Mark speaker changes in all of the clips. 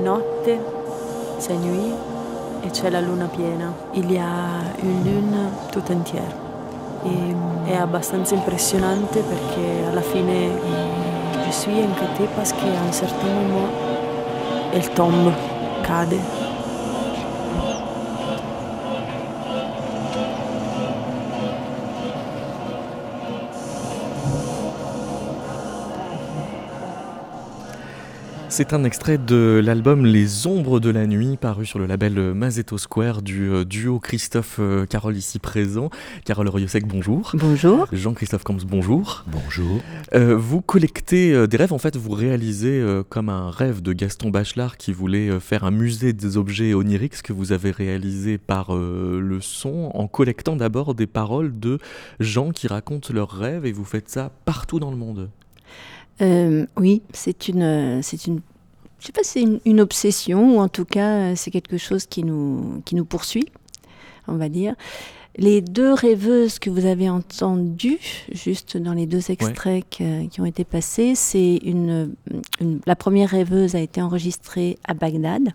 Speaker 1: notte, c'est nuit et c'è la luna piena. Il y a une lune tout entière. E è abbastanza impressionante perché alla fine je suis inquiétée parce qu'à un certain moment elle tombe, cade.
Speaker 2: C'est un extrait de l'album Les Ombres de la Nuit, paru sur le label Mazetto Square du duo Christophe Carole ici présent. Carole Royosec, bonjour.
Speaker 3: Bonjour.
Speaker 2: Jean-Christophe Camps, bonjour.
Speaker 4: Bonjour.
Speaker 2: Vous collectez des rêves, en fait vous réalisez comme un rêve de Gaston Bachelard qui voulait faire un musée des objets oniriques, ce que vous avez réalisé par le son, en collectant d'abord des paroles de gens qui racontent leurs rêves, et vous faites ça partout dans le monde.
Speaker 3: Oui, c'est une, je sais pas si c'est une obsession, ou en tout cas c'est quelque chose qui nous poursuit, on va dire. Les deux rêveuses que vous avez entendues, juste dans les deux extraits qui ont été passés, c'est la première rêveuse a été enregistrée à Bagdad.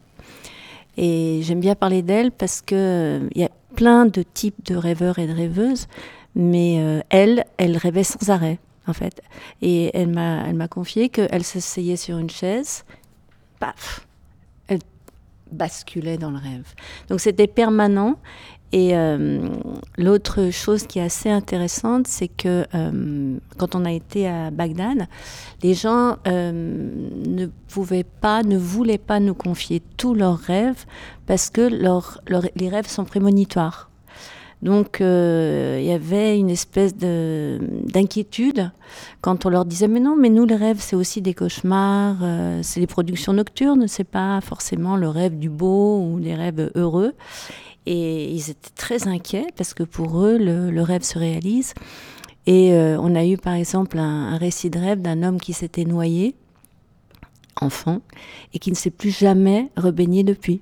Speaker 3: Et j'aime bien parler d'elle parce qu'il y a plein de types de rêveurs et de rêveuses, mais elle rêvait sans arrêt. En fait. Et elle m'a confié qu'elle s'asseyait sur une chaise, paf, elle basculait dans le rêve. Donc c'était permanent. Et l'autre chose qui est assez intéressante, c'est que quand on a été à Bagdad, les gens ne voulaient pas nous confier tous leurs rêves parce que les rêves sont prémonitoires. Donc, il y avait une espèce d'inquiétude quand on leur disait « Mais non, mais nous, les rêves, c'est aussi des cauchemars, c'est des productions nocturnes, c'est pas forcément le rêve du beau ou des rêves heureux. » Et ils étaient très inquiets parce que pour eux, le rêve se réalise. Et on a eu, par exemple, un récit de rêve d'un homme qui s'était noyé, enfant, et qui ne s'est plus jamais rebaigné depuis.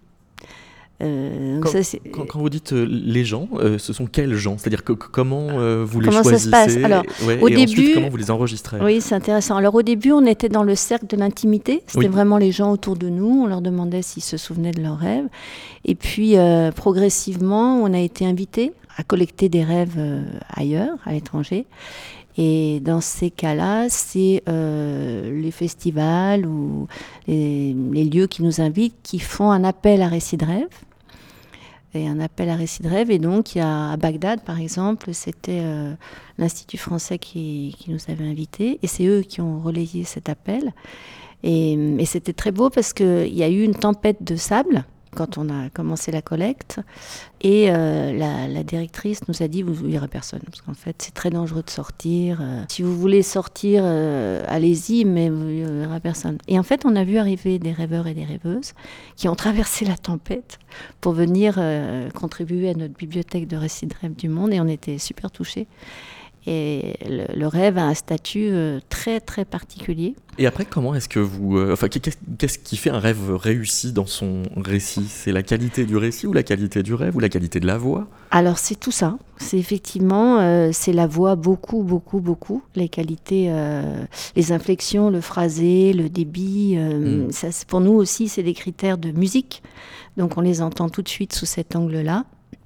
Speaker 2: Quand vous dites les gens, ce sont quels gens ? C'est-à-dire comment vous les
Speaker 3: choisissez ?
Speaker 2: Comment ça se passe ?
Speaker 3: Alors,
Speaker 2: au début, ensuite, comment vous les enregistrez ?
Speaker 3: Oui, c'est intéressant. Alors au début, on était dans le cercle de l'intimité. C'était vraiment les gens autour de nous. On leur demandait s'ils se souvenaient de leurs rêves. Et puis, progressivement, on a été invités à collecter des rêves ailleurs, à l'étranger. Et dans ces cas-là, c'est les festivals ou les lieux qui nous invitent qui font un appel à récits de rêve. Et un appel à récits de rêve. Et donc, il y a à Bagdad, par exemple, c'était l'Institut français qui nous avait invités. Et c'est eux qui ont relayé cet appel. Et c'était très beau parce qu'il y a eu une tempête de sable quand on a commencé la collecte. Et la directrice nous a dit, vous ne verrez personne, parce qu'en fait, c'est très dangereux de sortir. Si vous voulez sortir, allez-y, mais vous ne verrez personne. Et en fait, on a vu arriver des rêveurs et des rêveuses qui ont traversé la tempête pour venir contribuer à notre bibliothèque de récits de rêves du monde, et on était super touchés. Et le rêve a un statut très, très particulier.
Speaker 2: Et après, comment est-ce que vous... qu'est-ce qui fait un rêve réussi dans son récit ? C'est la qualité du récit ou la qualité du rêve ou la qualité de la voix ?
Speaker 3: Alors, c'est tout ça. C'est effectivement, c'est la voix beaucoup, beaucoup, beaucoup. Les qualités, les inflexions, le phrasé, le débit. Ça, pour nous aussi, c'est des critères de musique. Donc, on les entend tout de suite sous cet angle-là.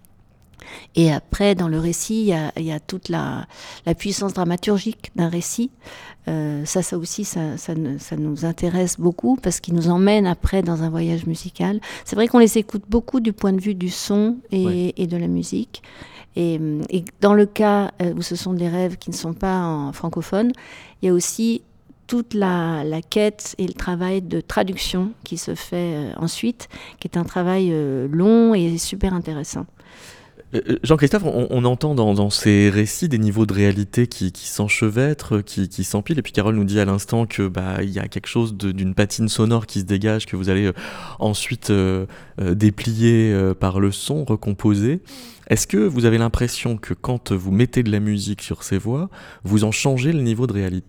Speaker 3: Et après, dans le récit, il y a toute la puissance dramaturgique d'un récit. Ça aussi, ça nous intéresse beaucoup parce qu'il nous emmène après dans un voyage musical. C'est vrai qu'on les écoute beaucoup du point de vue du son et de la musique. Et dans le cas où ce sont des rêves qui ne sont pas en francophone, il y a aussi toute la quête et le travail de traduction qui se fait ensuite, qui est un travail long et super intéressant.
Speaker 2: Jean-Christophe, on entend dans ces récits des niveaux de réalité qui s'enchevêtrent, qui s'empilent, et puis Carole nous dit à l'instant que y a quelque chose d'une patine sonore qui se dégage, que vous allez ensuite déplier par le son, recomposer. Est-ce que vous avez l'impression que quand vous mettez de la musique sur ces voix, vous en changez le niveau de réalité ?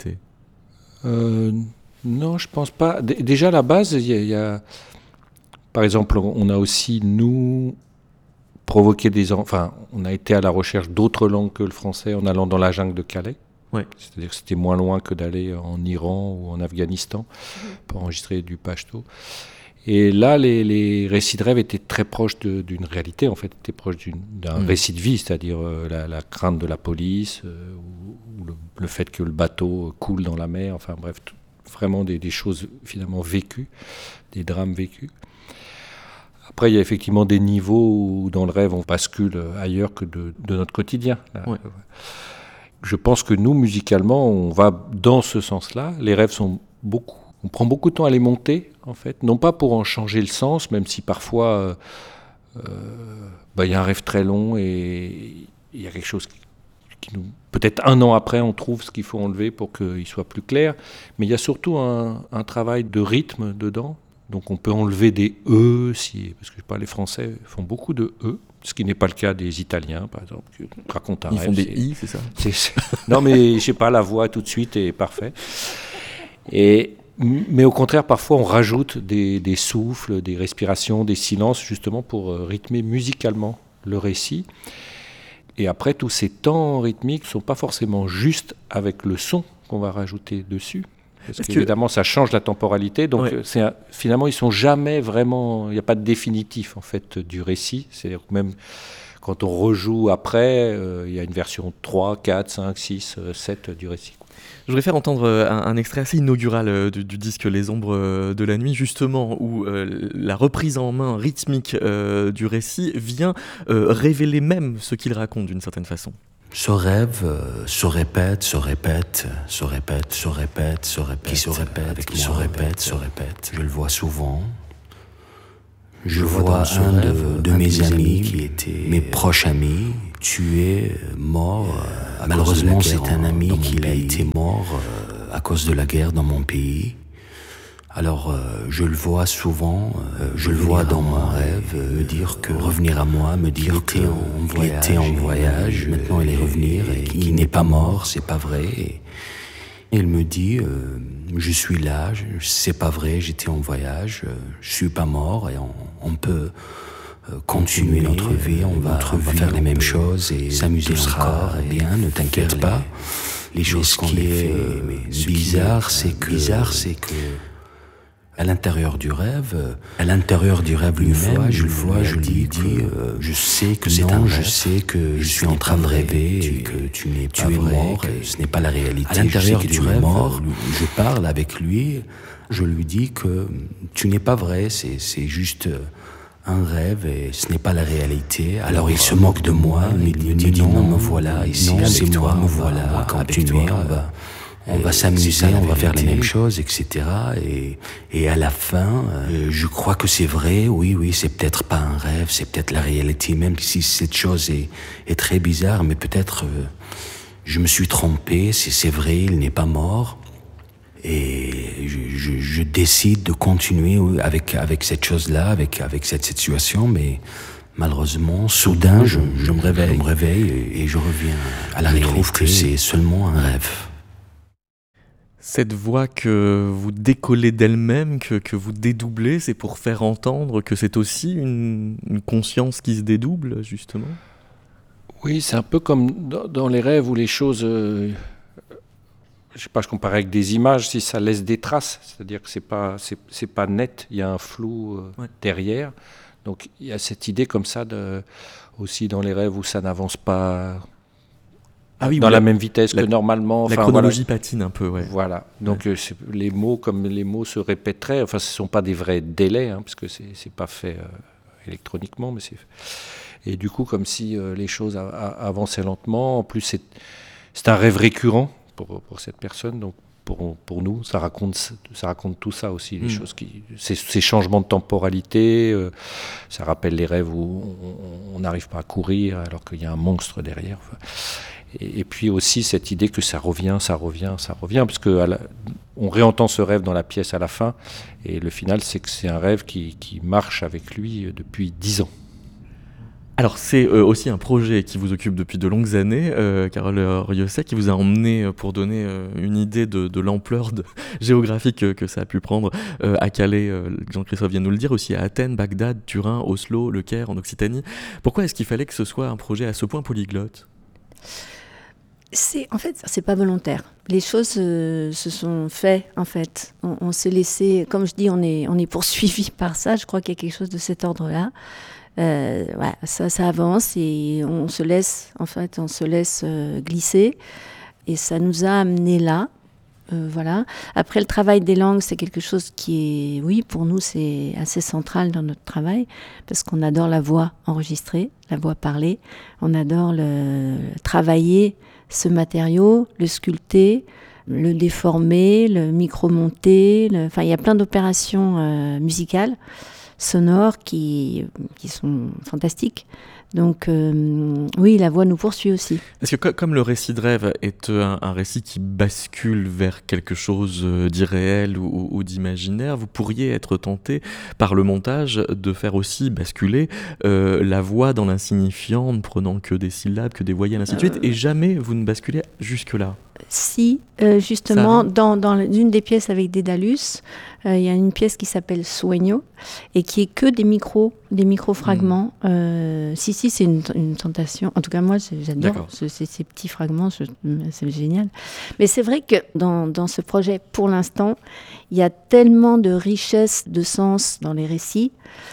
Speaker 4: Non, je pense pas. Déjà, à la base, il y a... Par exemple, on a aussi, nous... provoquer on a été à la recherche d'autres langues que le français en allant dans la jungle de Calais.
Speaker 2: Ouais.
Speaker 4: C'est-à-dire que c'était moins loin que d'aller en Iran ou en Afghanistan pour enregistrer du pachto. Et là, les récits de rêve étaient très proches d'une réalité, en fait, étaient proches d'un récit de vie, c'est-à-dire la crainte de la police, ou le fait que le bateau coule dans la mer, enfin bref, vraiment des choses finalement vécues, des drames vécus. Après, il y a effectivement des niveaux où dans le rêve, on bascule ailleurs que de notre quotidien.
Speaker 2: Ouais.
Speaker 4: Je pense que nous, musicalement, on va dans ce sens-là. Les rêves sont on prend beaucoup de temps à les monter, en fait, non pas pour en changer le sens, même si parfois il y a un rêve très long et il y a quelque chose qui nous... Peut-être un an après, on trouve ce qu'il faut enlever pour qu'il soit plus clair, mais il y a surtout un travail de rythme dedans. Donc on peut enlever des E, parce que je sais pas, les Français font beaucoup de E, ce qui n'est pas le cas des Italiens, par exemple, qui racontent un rêve.
Speaker 2: Ils font des I, c'est ça?
Speaker 4: Non, mais je sais pas, la voix tout de suite est parfaite. Mais au contraire, parfois, on rajoute des souffles, des respirations, des silences, justement pour rythmer musicalement le récit. Et après, tous ces temps rythmiques ne sont pas forcément justes avec le son qu'on va rajouter dessus. Parce qu'évidemment, ça change la temporalité. Donc, finalement, ils sont jamais vraiment... Il n'y a pas de définitif, en fait, du récit. C'est-à-dire que même quand on rejoue après, il y a une version 3, 4, 5, 6, 7 du récit.
Speaker 2: Je voudrais faire entendre un extrait assez inaugural du disque Les Ombres de la Nuit, justement, où la reprise en main rythmique du récit vient révéler même ce qu'il raconte d'une certaine façon.
Speaker 5: Ce rêve se répète, se répète, se répète, se répète, se répète, qui se répète, qui se répète, se répète. Je le vois souvent. Je vois un de mes amis qui était mes proches amis tué, mort. Malheureusement, c'est un ami qui a été mort à cause de la guerre dans mon pays. Alors, je le vois souvent, je le vois dans mon rêve, me dire que revenir à moi, me dire qu'il était en voyage, maintenant il est revenir et qu'il n'est pas mort, c'est pas vrai. Et il me dit, je suis là, c'est pas vrai, j'étais en voyage, je suis pas mort et on peut continuer notre vie, on va faire les mêmes choses et s'amuser encore bien, ne t'inquiète pas. Les choses qui est bizarre, c'est que à l'intérieur du rêve lui-même, je le vois, je lui dis, je sais que c'est un rêve, je sais que je suis en train de rêver et que tu es mort, et ce n'est pas la réalité. À l'intérieur du rêve, je parle avec lui, je lui dis que tu n'es pas vrai, c'est juste un rêve et ce n'est pas la réalité. Alors il se moque de moi, il me dit non, me voilà ici avec toi, me voilà, continuer, on va s'amuser, on va faire les mêmes choses, etc. Et à la fin, je crois que c'est vrai, oui, c'est peut-être pas un rêve, c'est peut-être la réalité, même si cette chose est très bizarre, mais peut-être je me suis trompé, c'est vrai, il n'est pas mort. Et je décide de continuer avec cette chose-là, avec cette situation, mais malheureusement, soudain, je me réveille et je reviens à la réalité. Je trouve que c'est seulement un rêve.
Speaker 2: Cette voix que vous décollez d'elle-même, que vous dédoublez, c'est pour faire entendre que c'est aussi une conscience qui se dédouble, justement?
Speaker 4: Oui, c'est un peu comme dans les rêves où les choses... je compare avec des images, si ça laisse des traces, c'est-à-dire que c'est pas net, il y a un flou derrière. Donc il y a cette idée comme ça, aussi dans les rêves où ça n'avance pas... dans la même vitesse que normalement.
Speaker 2: La chronologie patine un peu, ouais.
Speaker 4: Voilà. Donc les mots se répéteraient. Enfin, ce ne sont pas des vrais délais, parce que c'est pas fait électroniquement, mais et du coup, comme si les choses avançaient lentement. En plus, c'est un rêve récurrent pour cette personne. Donc pour nous, ça raconte tout ça aussi, les choses ces changements de temporalité. Ça rappelle les rêves où on n'arrive pas à courir alors qu'il y a un monstre derrière. Et puis aussi cette idée que ça revient, parce que on réentend ce rêve dans la pièce à la fin, et le final, c'est que c'est un rêve qui marche avec lui depuis 10 ans.
Speaker 2: Alors c'est aussi un projet qui vous occupe depuis de longues années, Carole Rieussec, qui vous a emmené pour donner une idée de l'ampleur géographique que ça a pu prendre à Calais, Jean-Christophe vient de nous le dire, aussi à Athènes, Bagdad, Turin, Oslo, Le Caire en Occitanie. Pourquoi est-ce qu'il fallait que ce soit un projet à ce point polyglotte ?
Speaker 3: En fait, c'est pas volontaire. Les choses se sont faites, en fait. On s'est laissé, comme je dis, on est poursuivi par ça. Je crois qu'il y a quelque chose de cet ordre-là. Ça avance et on se laisse glisser. Et ça nous a amenés là. Voilà. Après, le travail des langues, c'est quelque chose qui est, oui, pour nous, c'est assez central dans notre travail, parce qu'on adore la voix enregistrée, la voix parlée. On adore travailler ce matériau, le sculpter, le déformer, le micro-monter. Enfin, il y a plein d'opérations musicales, sonores qui sont fantastiques. Donc oui, la voix nous poursuit aussi.
Speaker 2: Est-ce que comme le récit de rêve est un récit qui bascule vers quelque chose d'irréel ou d'imaginaire, vous pourriez être tenté par le montage de faire aussi basculer la voix dans l'insignifiant en ne prenant que des syllabes, que des voyelles, ainsi de suite, et jamais vous ne basculez jusque-là.
Speaker 3: Si, justement, dans une des pièces avec Dédalus, il y a une pièce qui s'appelle Sueño et qui est que des micro-fragments. Si, c'est une tentation. En tout cas, moi, j'adore ces petits fragments, c'est génial. Mais c'est vrai que dans ce projet, pour l'instant, il y a tellement de richesse de sens dans les récits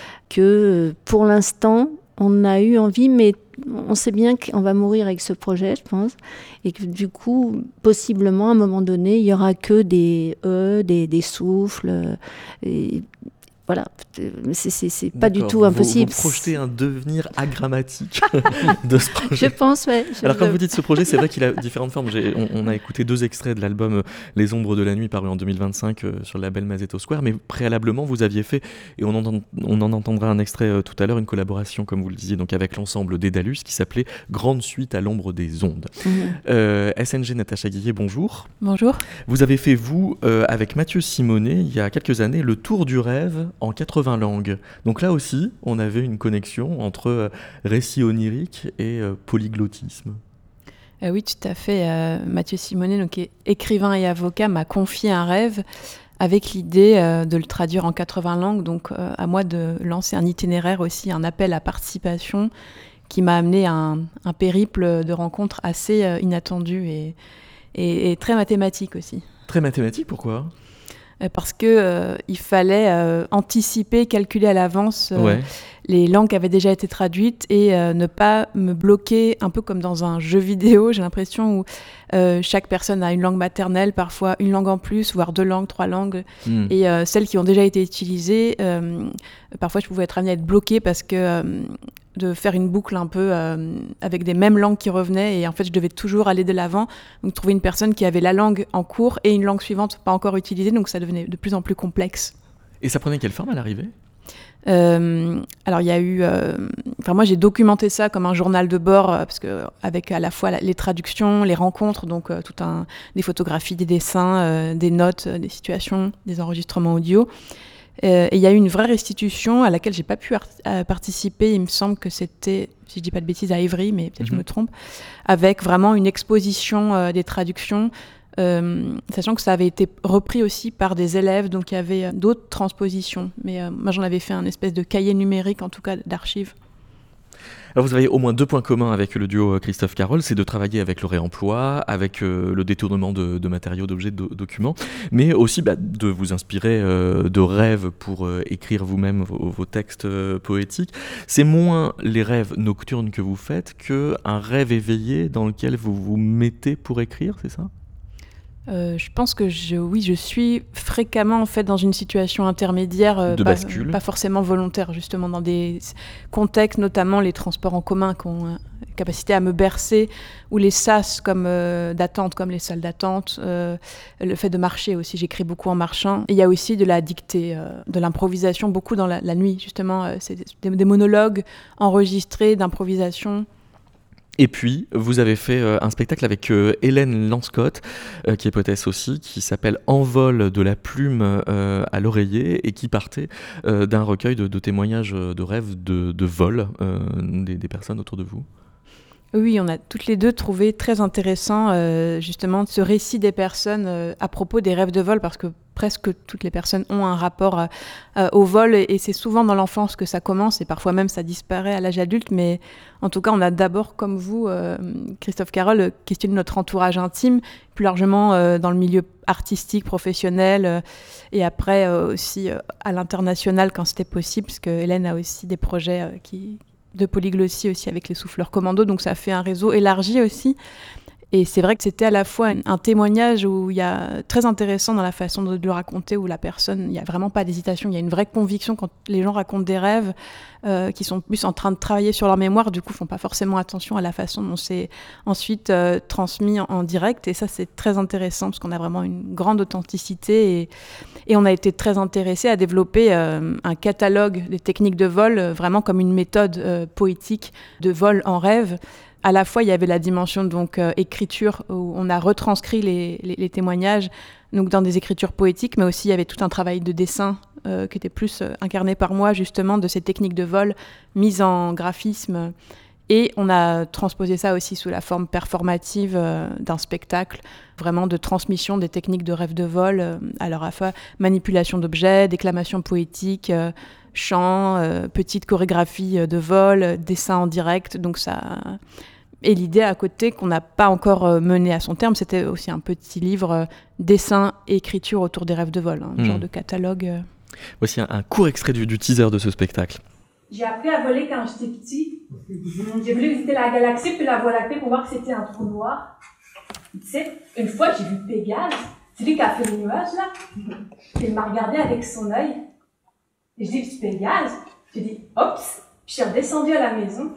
Speaker 3: que pour l'instant, on a eu envie, mais on sait bien qu'on va mourir avec ce projet, je pense, et que du coup, possiblement, à un moment donné, il n'y aura que des des souffles. Et voilà, c'est pas du tout impossible.
Speaker 2: Vous projetez un devenir agrammatique de ce projet.
Speaker 3: Je pense, ouais.
Speaker 2: Alors quand vous dites ce projet, c'est vrai qu'il a différentes formes. On a écouté 2 extraits de l'album Les Ombres de la Nuit, paru en 2025 sur le label Mazetto Square, mais préalablement, vous aviez fait, et on en entendra un extrait tout à l'heure, une collaboration, comme vous le disiez, donc avec l'ensemble Dédalus, qui s'appelait Grande Suite à l'ombre des ondes. SNG Natacha Guillet, bonjour.
Speaker 6: Bonjour.
Speaker 2: Vous avez fait, vous, avec Mathieu Simonet, il y a quelques années, le tour du rêve en 80 langues. Donc là aussi, on avait une connexion entre récit onirique et polyglottisme.
Speaker 6: Oui, tout à fait. Mathieu Simonet, donc, qui est écrivain et avocat, m'a confié un rêve avec l'idée de le traduire en 80 langues. Donc à moi de lancer un itinéraire aussi, un appel à participation qui m'a amené à un périple de rencontres assez inattendu et très mathématique aussi.
Speaker 2: Très mathématique, pourquoi ?
Speaker 6: Parce que il fallait anticiper, calculer à l'avance les langues qui avaient déjà été traduites et ne pas me bloquer, un peu comme dans un jeu vidéo, j'ai l'impression, où chaque personne a une langue maternelle, parfois une langue en plus, voire 2 langues, 3 langues. Et celles qui ont déjà été utilisées, parfois je pouvais être amenée à être bloquée parce que de faire une boucle un peu avec des mêmes langues qui revenaient, et en fait je devais toujours aller de l'avant, donc trouver une personne qui avait la langue en cours et une langue suivante pas encore utilisée, donc ça devenait de plus en plus complexe.
Speaker 2: Et ça prenait quelle forme à l'arrivée ?
Speaker 6: Alors il y a eu, moi j'ai documenté ça comme un journal de bord parce que avec à la fois les traductions, les rencontres, donc des photographies, des dessins, des notes, des situations, des enregistrements audio. Et il y a eu une vraie restitution à laquelle j'ai pas pu participer. Il me semble que c'était, si je dis pas de bêtises, à Évry, mais peut-être je me trompe, avec vraiment une exposition des traductions. Sachant que ça avait été repris aussi par des élèves, donc il y avait d'autres transpositions. Mais moi, j'en avais fait un espèce de cahier numérique, en tout cas, d'archives.
Speaker 2: Alors vous avez au moins 2 points communs avec le duo Christophe Carol, c'est de travailler avec le réemploi, avec le détournement de matériaux, d'objets, de documents, mais aussi de vous inspirer de rêves pour écrire vous-même vos textes poétiques. C'est moins les rêves nocturnes que vous faites qu'un rêve éveillé dans lequel vous vous mettez pour écrire, c'est ça ?
Speaker 6: Je pense que je suis fréquemment en fait dans une situation intermédiaire,
Speaker 2: de bascule.
Speaker 6: Pas forcément volontaire, justement dans des contextes, notamment les transports en commun qui ont capacité à me bercer, ou les sas d'attente, comme les salles d'attente, le fait de marcher aussi, j'écris beaucoup en marchant. Et il y a aussi de la dictée, de l'improvisation, beaucoup dans la nuit, justement, c'est des monologues enregistrés d'improvisation.
Speaker 2: Et puis, vous avez fait un spectacle avec Hélène Lanscott, qui est poétesse aussi, qui s'appelle Envol de la plume à l'oreiller, et qui partait d'un recueil de témoignages de rêves de vol des personnes autour de vous.
Speaker 6: Oui, on a toutes les deux trouvé très intéressant justement ce récit des personnes à propos des rêves de vol, parce que presque toutes les personnes ont un rapport au vol, et c'est souvent dans l'enfance que ça commence, et parfois même ça disparaît à l'âge adulte, mais en tout cas on a d'abord, comme vous, Christophe Carol, questionné notre entourage intime, plus largement dans le milieu artistique, professionnel, et après aussi à l'international quand c'était possible, parce que Hélène a aussi des projets de polyglossie aussi avec les souffleurs commando, donc ça fait un réseau élargi aussi. Et c'est vrai que c'était à la fois un témoignage où il y a très intéressant dans la façon de le raconter, où la personne, il n'y a vraiment pas d'hésitation, il y a une vraie conviction quand les gens racontent des rêves qui sont plus en train de travailler sur leur mémoire, du coup, font pas forcément attention à la façon dont c'est ensuite transmis en direct. Et ça, c'est très intéressant parce qu'on a vraiment une grande authenticité et on a été très intéressés à développer un catalogue des techniques de vol, vraiment comme une méthode poétique de vol en rêve. À la fois, il y avait la dimension donc écriture, où on a retranscrit les témoignages donc dans des écritures poétiques, mais aussi il y avait tout un travail de dessin qui était plus incarné par moi, justement, de ces techniques de vol mises en graphisme. Et on a transposé ça aussi sous la forme performative d'un spectacle, vraiment de transmission des techniques de rêve de vol, alors à la fois manipulation d'objets, déclamation poétique, chant, petite chorégraphie de vol, dessin en direct, donc ça... Et l'idée à côté qu'on n'a pas encore menée à son terme, c'était aussi un petit livre dessin et écriture autour des rêves de vol, un genre de catalogue.
Speaker 2: Voici un court extrait du teaser de ce spectacle.
Speaker 7: J'ai appris à voler quand j'étais petit. J'ai voulu visiter la galaxie puis la Voie lactée pour voir que c'était un trou noir. Tu sais, une fois j'ai vu Pégase, c'est lui qui a fait les nuages là. Il m'a regardé avec son œil. Et je dis, c'est Pégase. J'ai dit, oups. Puis je suis redescendue à la maison.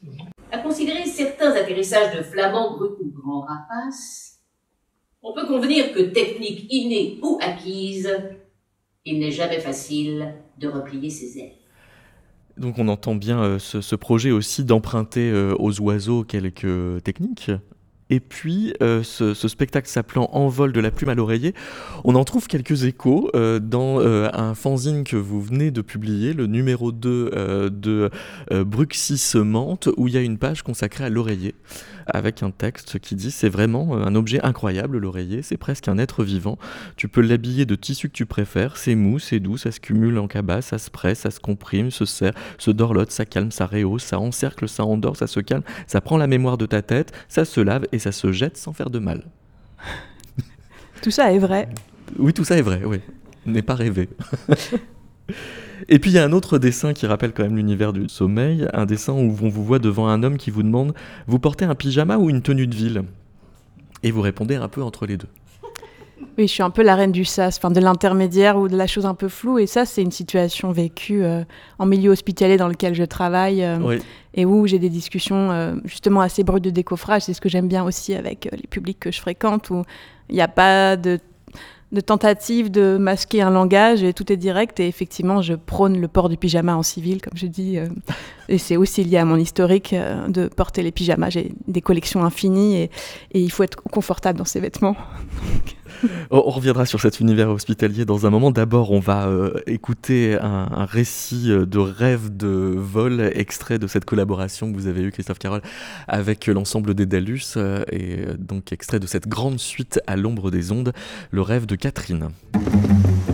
Speaker 8: À considérer certains atterrissages de flamands bruts ou grands rapaces, on peut convenir que technique innée ou acquise, il n'est jamais facile de replier ses ailes.
Speaker 2: Donc on entend bien ce projet aussi d'emprunter aux oiseaux quelques techniques. Et puis, ce spectacle s'appelant Envol de la plume à l'oreiller, on en trouve quelques échos dans un fanzine que vous venez de publier, le numéro 2 de Bruxis Mantes, où il y a une page consacrée à l'oreiller, avec un texte qui dit « C'est vraiment un objet incroyable, l'oreiller, c'est presque un être vivant. Tu peux l'habiller de tissu que tu préfères, c'est mou, c'est doux, ça se cumule en cabas, ça se presse, ça se comprime, se serre, se dorlote, ça calme, ça rehausse, ça encercle, ça endort, ça se calme, ça prend la mémoire de ta tête, ça se lave et ça se jette sans faire de mal. »
Speaker 6: Tout ça est vrai.
Speaker 2: Oui, tout ça est vrai, oui. N'est pas rêvé. Et puis il y a un autre dessin qui rappelle quand même l'univers du sommeil, un dessin où on vous voit devant un homme qui vous demande « Vous portez un pyjama ou une tenue de ville ?» Et vous répondez un peu entre les deux.
Speaker 6: Oui, je suis un peu la reine du sas, de l'intermédiaire ou de la chose un peu floue. Et ça, c'est une situation vécue en milieu hospitalier dans lequel je travaille
Speaker 2: Oui.
Speaker 6: Et où j'ai des discussions justement assez brutes de décoffrage. C'est ce que j'aime bien aussi avec les publics que je fréquente, où il n'y a pas de tentative de masquer un langage et tout est direct. Et effectivement, je prône le port du pyjama en civil, comme je dis. Et c'est aussi lié à mon historique de porter les pyjamas. J'ai des collections infinies et il faut être confortable dans ses vêtements.
Speaker 2: On reviendra sur cet univers hospitalier dans un moment. D'abord, on va écouter un récit de rêve de vol, extrait de cette collaboration que vous avez eue, Christophe Carol, avec l'ensemble des Dalus, et donc extrait de cette grande suite à l'ombre des ondes, le rêve de Catherine.